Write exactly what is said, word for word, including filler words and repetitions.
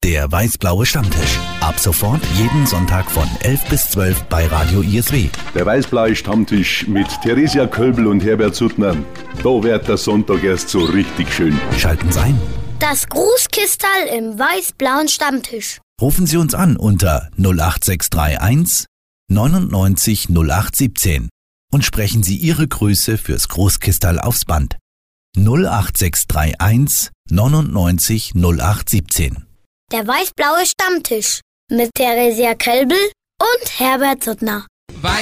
Der weiß-blaue Stammtisch. Ab sofort jeden Sonntag von elf bis zwölf bei Radio I S W. Der weiß-blaue Stammtisch mit Theresia Kölbel und Herbert Suttner. Da wird der Sonntag erst so richtig schön. Schalten Sie ein. Das Grußkistal im weiß-blauen Stammtisch. Rufen Sie uns an unter null acht sechs drei eins neunundneunzig null acht siebzehn und sprechen Sie Ihre Grüße fürs Großkistal aufs Band. null acht sechs drei eins neunundneunzig null acht siebzehn. Der weiß-blaue Stammtisch mit Theresia Kölbel und Herbert Suttner.